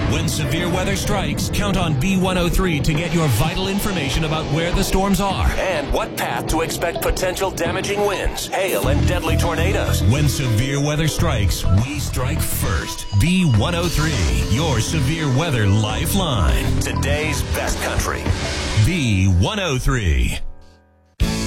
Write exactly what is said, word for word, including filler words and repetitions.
When severe weather strikes, count on B one oh three to get your vital information about where the storms are and what path to expect potential damaging winds, hail, and deadly tornadoes. When severe weather strikes, we strike first. B one oh three, your severe weather lifeline. Today's best country. B one oh three.